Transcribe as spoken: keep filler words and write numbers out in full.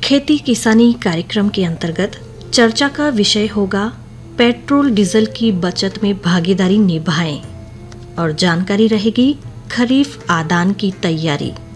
खेती किसानी कार्यक्रम के अंतर्गत चर्चा का विषय होगा पेट्रोल डीजल की बचत में भागीदारी निभाएं और जानकारी रहेगी खरीफ आदान की तैयारी।